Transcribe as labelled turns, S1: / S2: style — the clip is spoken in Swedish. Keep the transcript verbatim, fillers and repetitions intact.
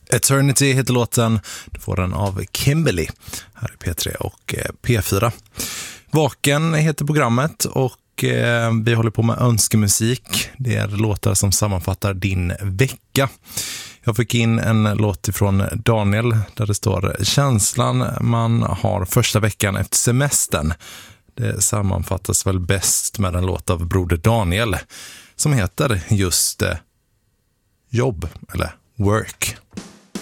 S1: Eternity heter låten, du får den av Kimberly här i P tre och P fyra. Vaken heter programmet och eh, vi håller på med önskemusik. Det är låtar som sammanfattar din vecka. Jag fick in en låt ifrån Daniel där det står känslan man har första veckan efter semestern. Det sammanfattas väl bäst med en låt av Broder Daniel som heter just eh, jobb eller work.